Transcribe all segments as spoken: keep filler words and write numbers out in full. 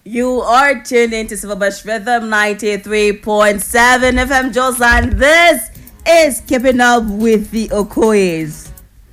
You are tuned into Silverbush Rhythm ninety-three point seven F M Josan. This is Keeping Up with the Okoyes.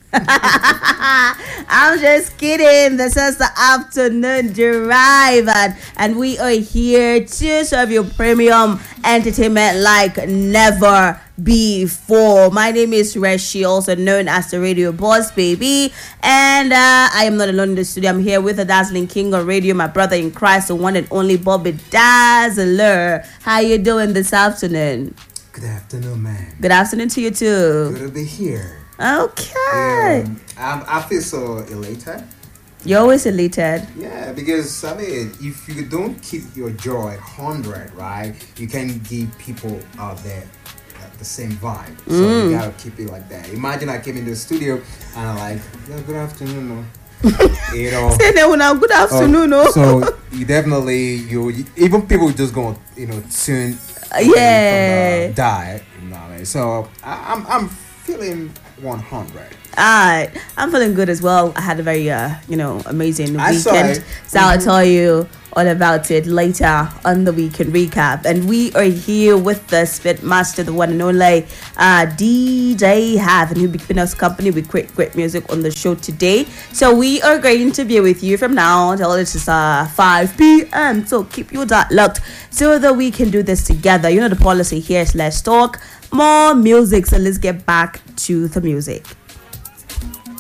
I'm just kidding. This is the afternoon drive, and, and we are here to serve you premium entertainment like never before. My name is Reshi, also known as the Radio Boss Baby, and uh, I am not alone in the studio. I'm here with the dazzling king of radio, my brother in Christ, the one and only Bobby Dazzler. How you doing this afternoon? Good afternoon, man. Good afternoon to you too. Good to be here. Okay. Um, I'm, I feel so elated. You're always elated. Yeah, because I mean, if you don't keep your joy at one hundred, right, you can give people out there the same vibe. So mm. you gotta keep it like that. Imagine I came into the studio and I'm like, yeah, good afternoon, no. You know, say that when I'm good afternoon, no. Uh, so you definitely you, you even people just gonna you know tune uh, yeah from the diet, you know what I mean? So I, I'm I'm feeling one hundred. Alright, I'm feeling good as well. I had a very, uh, you know, amazing I weekend. So I'll mm-hmm. tell you all about it later on the weekend recap. And we are here with the Spit Master, the one and only uh, D J Hav, and he'll be keeping us company with great, great music on the show today. So we are going to be with you from now until it is uh, five p.m. So keep your dot locked so that we can do this together. You know the policy here is let's talk more music. So let's get back to the music.